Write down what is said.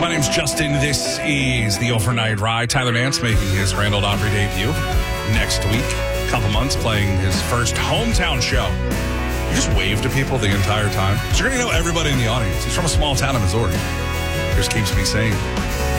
My name's Justin. This is the Overnight Ride. Tyler Nance making his Grand Ole Opry debut next week. Couple months playing his first hometown show. You just wave to people the entire time. So you're going to know everybody in the audience. He's from a small town in Missouri. Just keeps me sane.